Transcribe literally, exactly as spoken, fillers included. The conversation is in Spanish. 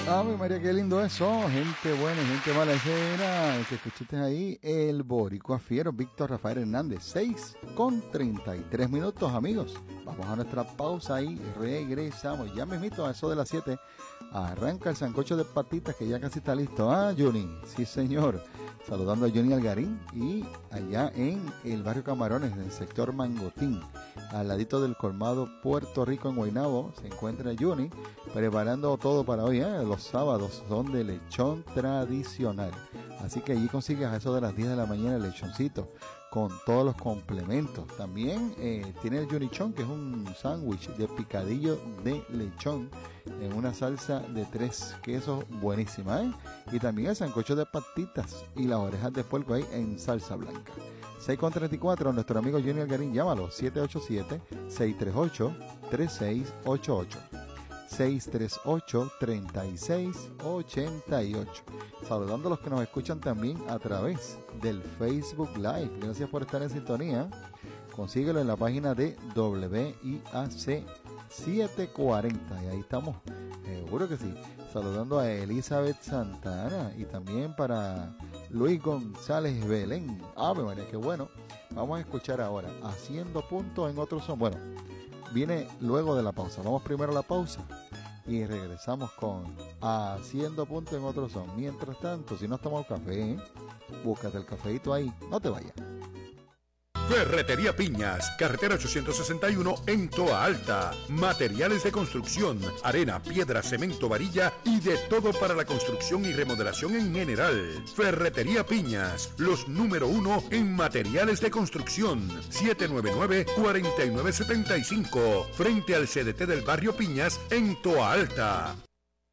Ave María, qué lindo eso. Gente buena y gente mala. Ese era el que escuchaste ahí, el boricua fiero, Víctor Rafael Hernández. seis con treinta y tres minutos, amigos. Vamos a nuestra pausa y regresamos. Ya mismito, a eso de las siete, arranca el sancocho de patitas que ya casi está listo. Ah, Johnny, sí señor. Saludando a Johnny Algarín y allá en el barrio Camarones, en el sector Mangotín, al ladito del colmado Puerto Rico en Guaynabo, se encuentra Johnny preparando todo para hoy, ¿eh? Los sábados son de lechón tradicional. Así que allí consigues a eso de las diez de la mañana el lechoncito con todos los complementos. También eh, tiene el Johnny-chón, que es un sándwich de picadillo de lechón en una salsa de tres quesos buenísima, ¿eh? Y también el sancocho de patitas y las orejas de puerco ahí en salsa blanca. seis con treinta y cuatro, nuestro amigo Johnny Algarín, llámalo, siete ocho siete, seis tres ocho, tres seis ocho ocho. seis tres ocho, tres seis ocho ocho. Saludando a los que nos escuchan también a través del Facebook Live. Gracias por estar en sintonía. Consíguelo en la página de W I A C setecientos cuarenta. Y ahí estamos, seguro que sí. Saludando a Elizabeth Santana y también para Luis González Belén. Ave María, qué bueno. Vamos a escuchar ahora Haciendo Punto en Otro Son. Bueno, viene luego de la pausa. Vamos primero a la pausa y regresamos con Haciendo Punto en Otro Son. Mientras tanto, si no has tomado café, ¿eh? Búscate el cafeíto ahí, no te vayas. Ferretería Piñas, carretera ochocientos sesenta y uno en Toa Alta. Materiales de construcción, arena, piedra, cemento, varilla y de todo para la construcción y remodelación en general. Ferretería Piñas, los número uno en materiales de construcción. siete nueve nueve, cuatro nueve siete cinco, frente al C D T del barrio Piñas en Toa Alta.